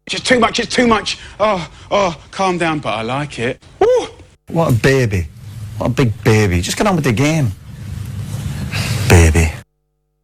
It's too much, it's too much. Oh, calm down, but I like it. Ooh. What a baby. What a big baby. Just get on with the game. Baby.